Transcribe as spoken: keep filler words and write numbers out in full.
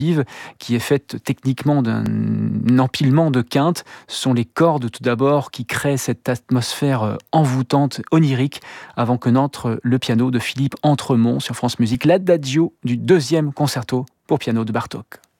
qui est faite techniquement d'un empilement de quintes. Ce sont les cordes tout d'abord qui créent cette atmosphère envoûtante, onirique, avant que n'entre le piano de Philippe Entremont sur France Musique, l'adagio du deuxième concerto pour piano de Bartók.